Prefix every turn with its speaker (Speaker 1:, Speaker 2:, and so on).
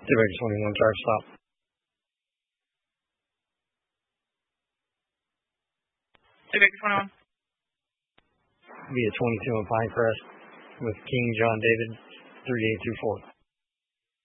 Speaker 1: Quebec 21, drive stop.
Speaker 2: Quebec 21.
Speaker 1: Via 22 on Pinecrest with King John David 3824.